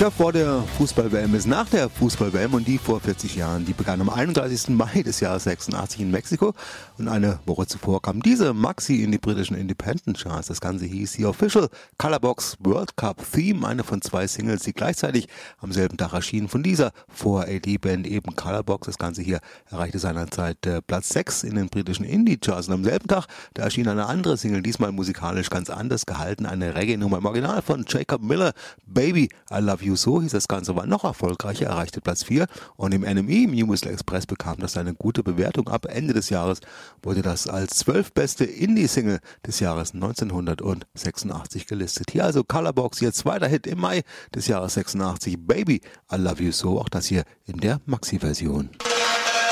Tja, vor der Fußball-WM ist nach der Fußball-WM und die vor 40 Jahren. Die begann am 31. Mai des Jahres 86 in Mexiko und eine Woche zuvor kam diese Maxi in die britischen Independent Charts. Das Ganze hieß The Official Colorbox World Cup Theme, eine von 2 Singles, die gleichzeitig am selben Tag erschienen von dieser 4AD-Band eben Colorbox. Das Ganze hier erreichte seinerzeit Platz 6 in den britischen Indie-Charts und am selben Tag, da erschien eine andere Single, diesmal musikalisch ganz anders gehalten, eine Reggae-Nummer im Original von Jacob Miller, Baby, I Love You So hieß das Ganze, war noch erfolgreicher, erreichte Platz 4 und im NME, im New Express, bekam das eine gute Bewertung. Ab Ende des Jahres wurde das als 12 beste Indie-Single des Jahres 1986 gelistet. Hier also Colorbox, ihr zweiter Hit im Mai des Jahres 86, Baby, I Love You So, auch das hier in der Maxi-Version.